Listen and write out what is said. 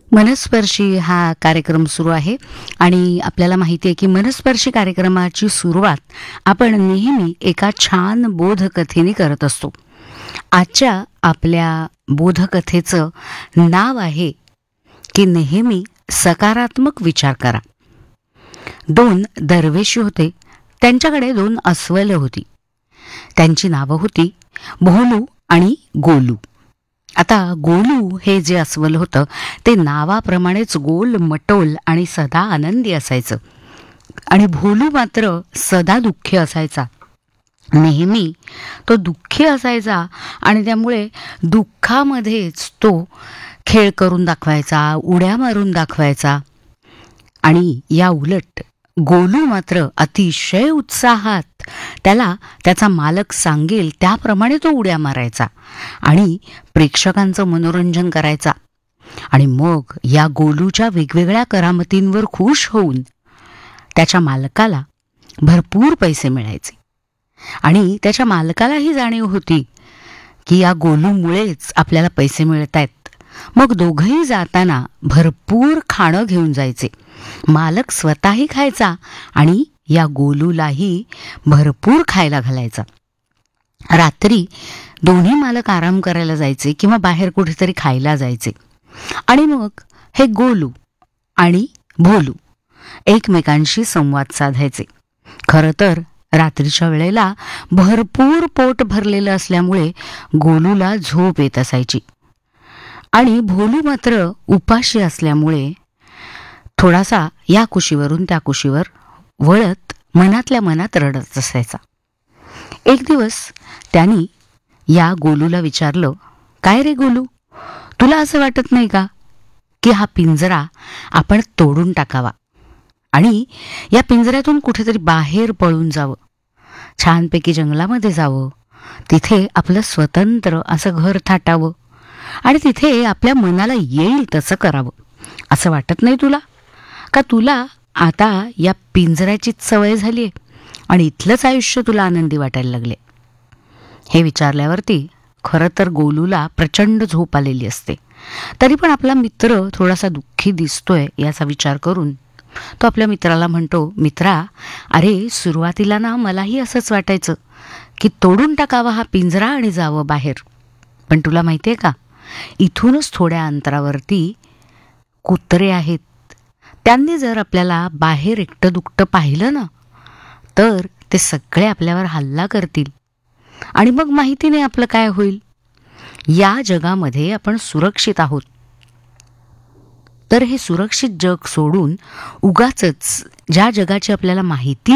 मनस्पर्शी हा कार्यक्रम सुरू आहे आणि आपल्याला माहिती आहे की मनस्पर्शी कार्यक्रमाची सुरुवात आपण नेहमी एका छान बोधकथेने करत असतो. आजच्या आपल्या बोधकथेचं नाव आहे की नेहमी सकारात्मक विचार करा. 2 दरवेशी होते. त्यांच्याकडे 2 अस्वलं होती. त्यांची नावं होती भोलू आणि गोलू. आता गोलू हे जे अस्वल होतं ते नावाप्रमाणेच गोल मटोल आणि सदा आनंदी असायचं आणि भोलू मात्र सदा दुःखी असायचा. नेहमी तो दुःखी असायचा आणि त्यामुळे दुःखामध्येच तो खेळ करून दाखवायचा, उड्या मारून दाखवायचा. आणि या उलट गोलू मात्र अतिशय उत्साहात त्याला त्याचा मालक सांगेल त्याप्रमाणे तो उड्या मारायचा आणि प्रेक्षकांचं मनोरंजन करायचा. आणि मग या गोलूच्या वेगवेगळ्या करामतींवर खुश होऊन त्याच्या मालकाला भरपूर पैसे मिळायचे. आणि त्याच्या मालकालाही जाणीव होती की या गोलूमुळेच आपल्याला पैसे मिळत आहेत. मग दोघंही जाताना भरपूर खाणं घेऊन जायचे. मालक स्वतःही खायचा आणि या गोलूलाही भरपूर खायला घालायचा. रात्री दोन्ही मालक आराम करायला जायचे किंवा बाहेर कुठेतरी खायला जायचे. आणि मग हे गोलू आणि भोलू एकमेकांशी संवाद साधायचे. खरं तर रात्रीच्या वेळेला भरपूर पोट भरलेलं असल्यामुळे गोलूला झोप येत असायची आणि भोलू मात्र उपाशी असल्यामुळे थोडासा या कुशीवरून त्या कुशीवर वळत मनातल्या मनात रडत असायचा. एक दिवस त्यांनी या गोलूला विचारलं, काय रे गोलू, तुला असं वाटत नाही का की हा पिंजरा आपण तोडून टाकावा आणि या पिंजऱ्यातून कुठेतरी बाहेर पळून जावं, छानपैकी जंगलामध्ये जावं, तिथे आपलं स्वतंत्र असं घर थाटावं आणि तिथे आपल्या मनाला येईल तसं करावं, असं वाटत नाही तुला? का तुला आता या पिंजऱ्याचीच सवय झाली आहे आणि इथलंच आयुष्य तुला आनंदी वाटायला लागले? हे विचारल्यावरती खरं तर गोलूला प्रचंड झोप आलेली असते. तरी पण आपला मित्र थोडासा दुःखी दिसतोय याचा विचार करून तो आपल्या मित्राला म्हणतो, मित्रा, अरे सुरुवातीला ना मलाही असंच वाटायचं की तोडून टाकावा हा पिंजरा आणि जावं बाहेर. पण तुला माहिती आहे का, इथूनच थोड्या अंतरावरती कुत्रे आहेत. त्यांनी जर आपल्याला बाहेर एकटं दुकटं पाहिलं ना तर ते सगळे आपल्यावर हल्ला करतील आणि मग माहिती नाही आपलं काय होईल. या जगामध्ये आपण सुरक्षित आहोत, तर हे सुरक्षित जग सोडून उगाचच ज्या जगाची आपल्याला माहिती